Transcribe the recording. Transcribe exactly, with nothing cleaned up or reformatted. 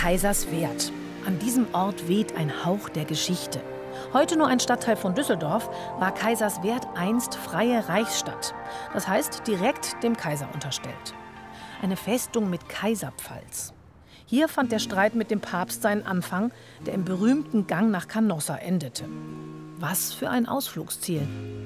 Kaiserswerth. An diesem Ort weht ein Hauch der Geschichte. Heute nur ein Stadtteil von Düsseldorf, war Kaiserswerth einst freie Reichsstadt. Das heißt, direkt dem Kaiser unterstellt. Eine Festung mit Kaiserpfalz. Hier fand der Streit mit dem Papst seinen Anfang, der im berühmten Gang nach Canossa endete. Was für ein Ausflugsziel.